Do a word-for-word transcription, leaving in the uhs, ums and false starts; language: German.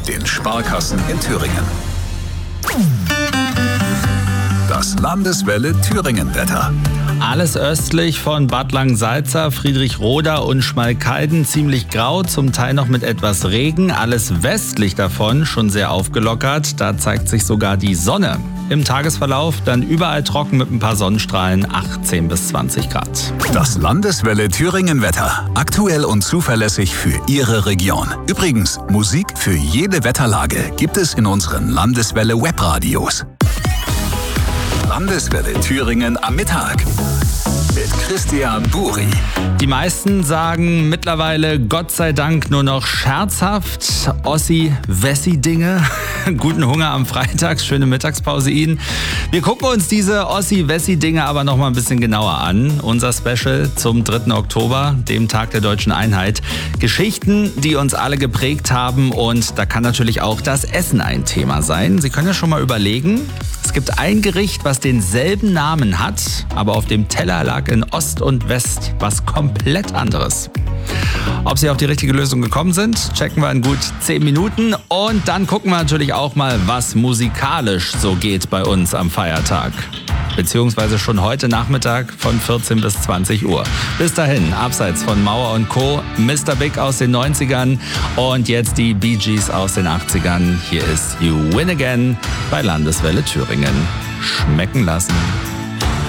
den Sparkassen in Thüringen. Das Landeswelle Thüringen-Wetter. Alles östlich von Bad Langensalza, Friedrichroda und Schmalkalden ziemlich grau, zum Teil noch mit etwas Regen. Alles westlich davon schon sehr aufgelockert, da zeigt sich sogar die Sonne. Im Tagesverlauf dann überall trocken mit ein paar Sonnenstrahlen, achtzehn bis zwanzig Grad. Das Landeswelle Thüringen-Wetter. Aktuell und zuverlässig für Ihre Region. Übrigens, Musik für jede Wetterlage gibt es in unseren Landeswelle Webradios. Landeswelle Thüringen am Mittag mit Christian Buri. Die meisten sagen mittlerweile Gott sei Dank nur noch scherzhaft Ossi-Wessi-Dinge. Guten Hunger am Freitag, schöne Mittagspause Ihnen. Wir gucken uns diese Ossi-Wessi-Dinge aber noch mal ein bisschen genauer an. Unser Special zum dritten Oktober, dem Tag der Deutschen Einheit. Geschichten, die uns alle geprägt haben, und da kann natürlich auch das Essen ein Thema sein. Sie können ja schon mal überlegen, es gibt ein Gericht, was denselben Namen hat, aber auf dem Teller lag in Ost und West was komplett anderes. Ob Sie auf die richtige Lösung gekommen sind, checken wir in gut zehn Minuten. Und dann gucken wir natürlich auch mal, was musikalisch so geht bei uns am Feiertag. Beziehungsweise schon heute Nachmittag von vierzehn bis zwanzig Uhr. Bis dahin, abseits von Mauer und Co., Mister Big aus den neunzigern und jetzt die Bee Gees aus den achtzigern. Hier ist You Win Again bei Landeswelle Thüringen. Schmecken lassen.